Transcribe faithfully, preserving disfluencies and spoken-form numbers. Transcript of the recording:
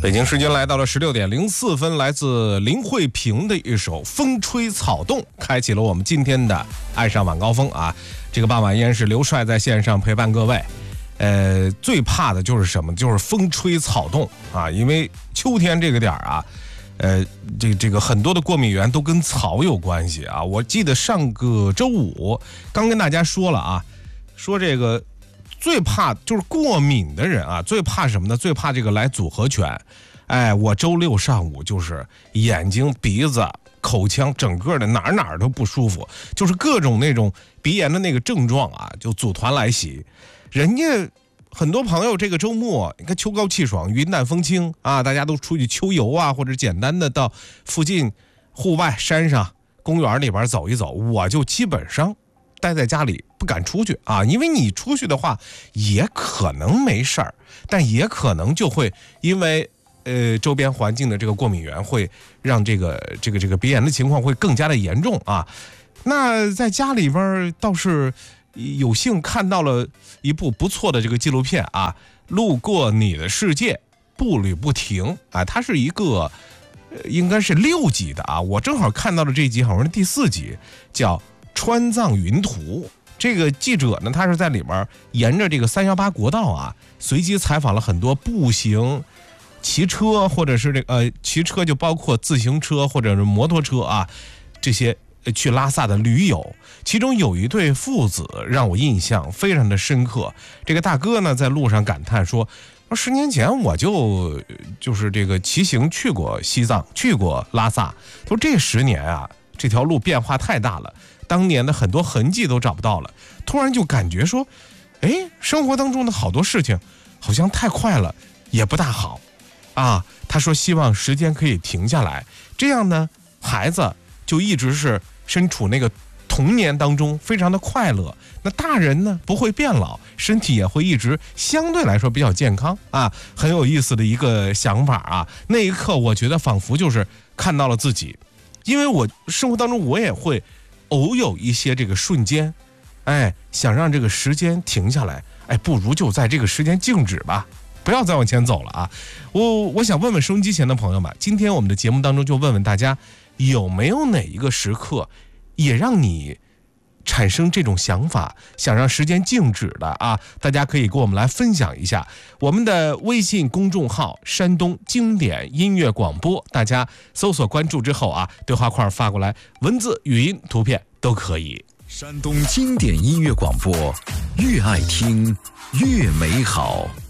北京时间来到了十六点零四分，来自林慧萍的一首《风吹草动》，开启了我们今天的爱上晚高峰啊！这个傍晚依然是刘帅在线上陪伴各位。呃，最怕的就是什么？就是风吹草动啊！因为秋天这个点儿啊，呃，这个这个很多的过敏源都跟草有关系啊。我记得上个周五刚跟大家说了啊，说这个。最怕就是过敏的人啊，最怕什么呢？最怕这个来组合拳。哎，我周六上午就是眼睛、鼻子、口腔，整个的哪儿哪儿都不舒服，就是各种那种鼻炎的那个症状啊，就组团来袭。人家很多朋友这个周末，你看秋高气爽，云淡风轻啊，大家都出去秋游啊，或者简单的到附近户外山上、公园里边走一走。我就基本上待在家里不敢出去啊，因为你出去的话也可能没事儿，但也可能就会因为呃周边环境的这个过敏源会让这个这个这个鼻炎的情况会更加的严重啊。那在家里边倒是有幸看到了一部不错的这个纪录片啊，路过你的世界，步履不停啊，它是一个应该是六集的啊，我正好看到了这集，好像是第四集，叫川藏云图。这个记者呢，他是在里面沿着这个三幺八国道啊，随机采访了很多步行、骑车，或者是这个呃骑车就包括自行车或者是摩托车啊，这些去拉萨的驴友。其中有一对父子让我印象非常的深刻。这个大哥呢，在路上感叹说，十年前我就就是这个骑行去过西藏，去过拉萨。他说这十年啊，这条路变化太大了。当年的很多痕迹都找不到了，突然就感觉说，哎，生活当中的好多事情好像太快了，也不大好啊。他说希望时间可以停下来，这样呢，孩子就一直是身处那个童年当中，非常的快乐。那大人呢，不会变老，身体也会一直相对来说比较健康啊，很有意思的一个想法啊。那一刻，我觉得仿佛就是看到了自己，因为我生活当中我也会。偶有一些这个瞬间，哎，想让这个时间停下来，哎，不如就在这个时间静止吧，不要再往前走了啊！我我想问问收音机前的朋友们，今天我们的节目当中就问问大家，有没有哪一个时刻也让你产生这种想法，想让时间静止的啊？大家可以跟我们来分享一下。我们的微信公众号山东经典音乐广播，大家搜索关注之后啊，对话框发过来，文字、语音、图片都可以。 山东经典音乐广播，越爱听越美好。